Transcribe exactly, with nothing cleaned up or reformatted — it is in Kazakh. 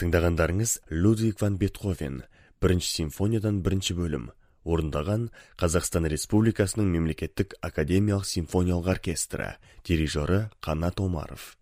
Тыңдағандарыңыз Людвиг ван Бетховен, бірінші симфониядан бірінші бөлім, орындаған Қазақстан Республикасының мемлекеттік академиялық симфониялық оркестрі, дирижері Қанат Омаров.